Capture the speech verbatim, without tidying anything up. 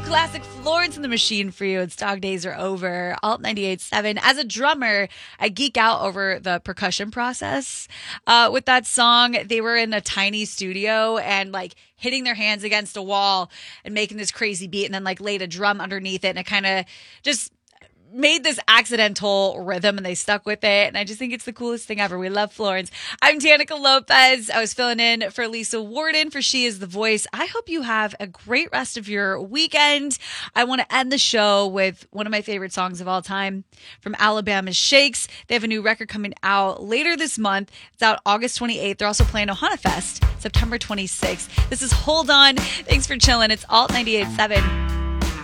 classic Florence and the Machine for you. It's Dog Days Are Over, Alt ninety-eight point seven. As a drummer, I geek out over the percussion process. Uh, with that song, they were in a tiny studio and like hitting their hands against a wall and making this crazy beat and then like laid a drum underneath it. And it kind of just made this accidental rhythm and they stuck with it. And I just think it's the coolest thing ever. We love Florence. I'm Danica Lopez. I was filling in for Lisa Warden for She Is the Voice. I hope you have a great rest of your weekend. I want to end the show with one of my favorite songs of all time from Alabama Shakes. They have a new record coming out later this month. It's out August twenty-eighth. They're also playing Ohana Fest September twenty-sixth. This is Hold On. Thanks for chilling. It's Alt ninety-eight point seven.